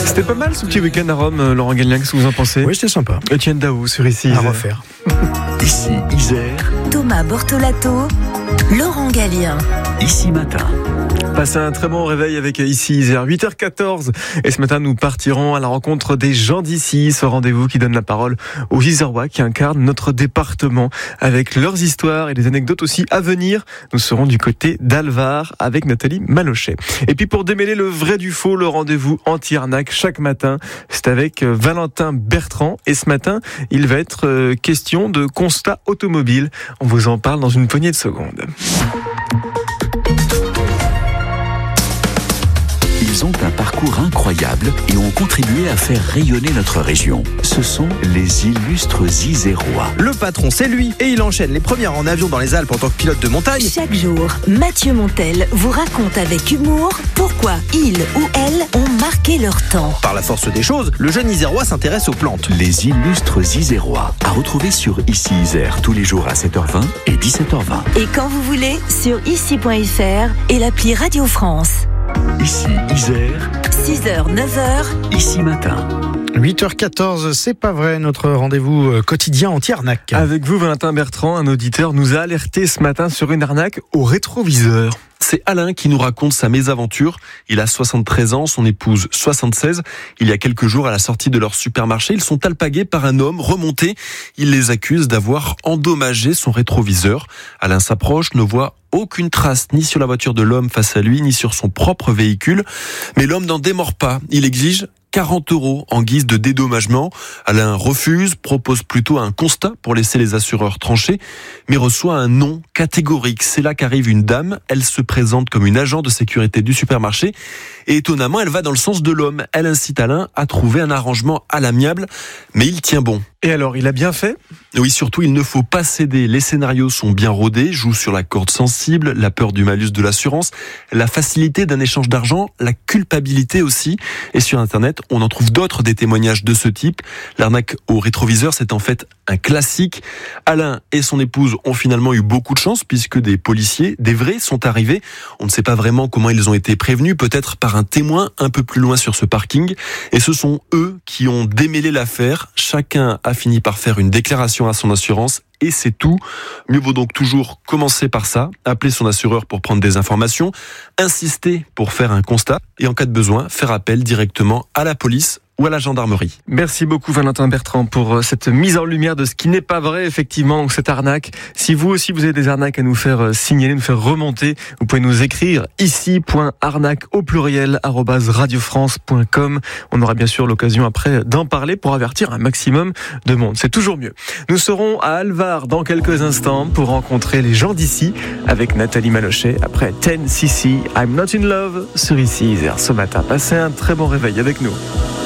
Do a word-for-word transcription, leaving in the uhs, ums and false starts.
C'était pas mal ce petit week-end à Rome, Laurent Gagnac, qu'est-ce que vous en pensez? Oui, c'était sympa. Etienne Daou sur Ici À Isère. refaire. Ici Isère, Thomas Bortolato, Laurent Gallien. Ici Matin. Passez un très bon réveil avec Ici Isère, huit heures quatorze. Et ce matin, nous partirons à la rencontre des gens d'ici. Ce rendez-vous qui donne la parole aux Isérois qui incarnent notre département avec leurs histoires et des anecdotes aussi à venir. Nous serons du côté d'Alvar avec Nathalie Malochet. Et puis pour démêler le vrai du faux, le rendez-vous anti-arnaque chaque matin, c'est avec Valentin Bertrand. Et ce matin, il va être question de constat automobile. On vous en parle dans une poignée de secondes. Ils ont un parcours incroyable et ont contribué à faire rayonner notre région. Ce sont les illustres Isérois. Le patron, c'est lui. Et il enchaîne les premières en avion dans les Alpes en tant que pilote de montagne. Chaque jour, Mathieu Montel vous raconte avec humour pourquoi il ou elle ont marqué leur temps. Par la force des choses, le jeune Isérois s'intéresse aux plantes. Les illustres Isérois. À retrouver sur Ici Isère tous les jours à sept heures vingt et dix-sept heures vingt. Et quand vous voulez, sur ici point f r et l'appli Radio France. Ici Isère, six heures, neuf heures. Ici Matin. huit heures quatorze, c'est pas vrai, notre rendez-vous quotidien anti-arnaque. Avec vous, Valentin Bertrand, un auditeur nous a alerté ce matin sur une arnaque au rétroviseur. C'est Alain qui nous raconte sa mésaventure. Il a soixante-treize ans, son épouse soixante-seize. Il y a quelques jours, à la sortie de leur supermarché, ils sont alpagués par un homme remonté. Il les accuse d'avoir endommagé son rétroviseur. Alain s'approche, ne voit aucune trace ni sur la voiture de l'homme face à lui, ni sur son propre véhicule. Mais l'homme n'en démord pas. Il exige quarante euros en guise de dédommagement. Alain refuse, propose plutôt un constat pour laisser les assureurs trancher, mais reçoit un non catégorique. C'est là qu'arrive une dame. Elle se présente comme une agent de sécurité du supermarché et étonnamment, elle va dans le sens de l'homme. Elle incite Alain à trouver un arrangement à l'amiable, mais il tient bon. Et alors, il a bien fait? Oui, surtout, il ne faut pas céder. Les scénarios sont bien rodés, jouent sur la corde sensible, la peur du malus de l'assurance, la facilité d'un échange d'argent, la culpabilité aussi. Et sur Internet, on en trouve d'autres des témoignages de ce type. L'arnaque au rétroviseur, c'est en fait un classique. Alain et son épouse ont finalement eu beaucoup de chance puisque des policiers, des vrais, sont arrivés. On ne sait pas vraiment comment ils ont été prévenus, peut-être par un témoin un peu plus loin sur ce parking. Et ce sont eux qui ont démêlé l'affaire. Chacun a fini par faire une déclaration à son assurance et c'est tout. Mieux vaut donc toujours commencer par ça, appeler son assureur pour prendre des informations, insister pour faire un constat et en cas de besoin, faire appel directement à la police ou à la gendarmerie. Merci beaucoup Valentin Bertrand pour cette mise en lumière de ce qui n'est pas vrai effectivement, donc cette arnaque. Si vous aussi vous avez des arnaques à nous faire signaler, nous faire remonter, vous pouvez nous écrire ici point arnaque au pluriel arobase radiofrance point com. On aura bien sûr l'occasion après d'en parler pour avertir un maximum de monde. C'est toujours mieux. Nous serons à Alvar dans quelques instants pour rencontrer les gens d'ici avec Nathalie Malochet après dix C C I'm Not In Love sur Ici Isère ce matin. Passez un très bon réveil avec nous.